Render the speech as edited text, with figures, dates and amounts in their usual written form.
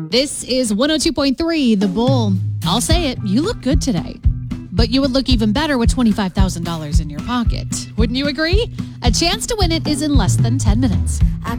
This is 102.3 The Bull. I'll say it, you look good today. But you would look even better with $25,000 in your pocket. Wouldn't you agree? A chance to win it is in less than 10 minutes.